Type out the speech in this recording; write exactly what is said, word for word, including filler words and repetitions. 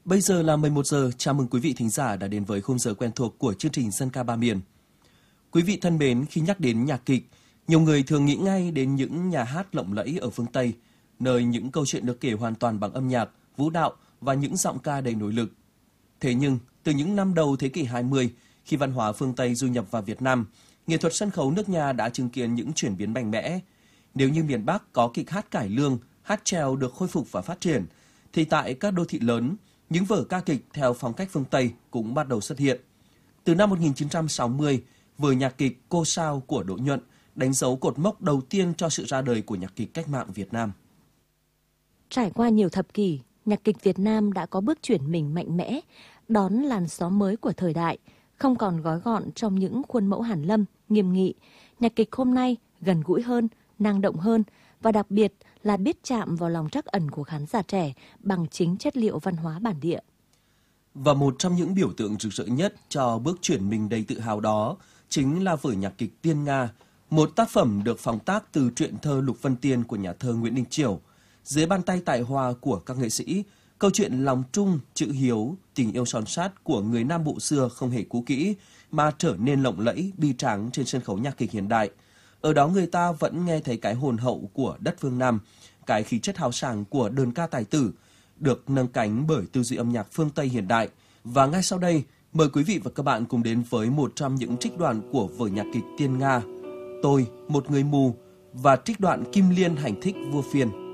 Bây giờ là mười một giờ, chào mừng quý vị thính giả đã đến với khung giờ quen thuộc của chương trình Dân ca ba miền. Quý vị thân mến, khi nhắc đến nhạc kịch, nhiều người thường nghĩ ngay đến những nhà hát lộng lẫy ở phương Tây, nơi những câu chuyện được kể hoàn toàn bằng âm nhạc, vũ đạo và những giọng ca đầy nổi lực. Thế nhưng, từ những năm đầu thế kỷ hai mươi, khi văn hóa phương Tây du nhập vào Việt Nam, nghệ thuật sân khấu nước nhà đã chứng kiến những chuyển biến mạnh mẽ. Nếu như miền Bắc có kịch hát cải lương, hát chèo được khôi phục và phát triển, thì tại các đô thị lớn, những vở ca kịch theo phong cách phương Tây cũng bắt đầu xuất hiện. Từ năm một nghìn chín trăm sáu mươi, vở nhạc kịch Cô Sao của Đỗ Nhuận đánh dấu cột mốc đầu tiên cho sự ra đời của nhạc kịch cách mạng Việt Nam. Trải qua nhiều thập kỷ, nhạc kịch Việt Nam đã có bước chuyển mình mạnh mẽ, đón làn gió mới của thời đại, không còn gói gọn trong những khuôn mẫu hàn lâm, nghiêm nghị. Nhạc kịch hôm nay gần gũi hơn, năng động hơn và đặc biệt là biết chạm vào lòng trắc ẩn của khán giả trẻ bằng chính chất liệu văn hóa bản địa. Và một trong những biểu tượng rực rỡ nhất cho bước chuyển mình đầy tự hào đó chính là vở nhạc kịch Tiên Nga, một tác phẩm được phóng tác từ truyện thơ Lục Vân Tiên của nhà thơ Nguyễn Đình Chiểu. Dưới bàn tay tài hoa của các nghệ sĩ, câu chuyện lòng trung, chữ hiếu, tình yêu son sắt của người Nam Bộ xưa không hề cũ kỹ mà trở nên lộng lẫy, bi tráng trên sân khấu nhạc kịch hiện đại. Ở đó người ta vẫn nghe thấy cái hồn hậu của đất phương Nam, cái khí chất hào sảng của đơn ca tài tử, được nâng cánh bởi tư duy âm nhạc phương Tây hiện đại. Và ngay sau đây, mời quý vị và các bạn cùng đến với một trong những trích đoạn của vở nhạc kịch Tiên Nga, Tôi, một người mù, và trích đoạn Kim Liên hành thích vua Phiên.